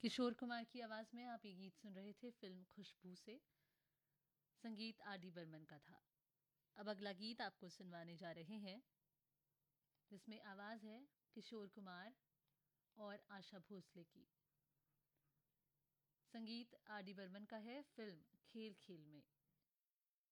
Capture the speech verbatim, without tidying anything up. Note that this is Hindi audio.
किशोर कुमार की आवाज़ में आप ये गीत सुन रहे थे फिल्म खुशबू से। संगीत आर डी बर्मन का था। अब अगला गीत आपको सुनवाने जा रहे हैं जिसमें आवाज़ है किशोर कुमार और आशा भोसले की। संगीत आर डी बर्मन का है, फिल्म खेल खेल में।